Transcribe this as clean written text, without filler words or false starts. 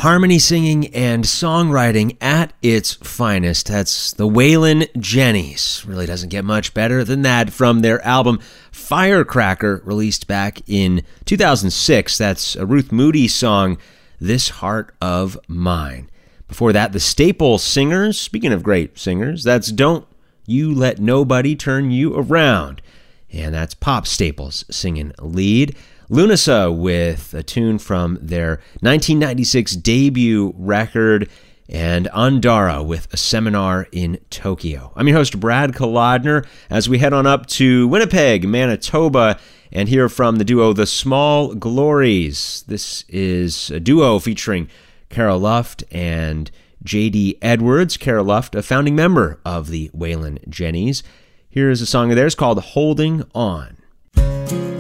harmony singing and songwriting at its finest. That's the Waylon Jennys. Really doesn't get much better than that from their album Firecracker, released back in 2006. That's a Ruth Moody song, This Heart of Mine. Before that, the Staple Singers. Speaking of great singers, that's Don't You Let Nobody Turn You Around. And that's Pop Staples singing lead. Lunasa with a tune from their 1996 debut record, and Andara with A Seminar in Tokyo. I'm your host, Brad Kolodner, as we head on up to Winnipeg, Manitoba, and hear from the duo The Small Glories. This is a duo featuring Cara Luft and J.D. Edwards. Cara Luft, a founding member of the Waylon Jennys. Here is a song of theirs called Holding On.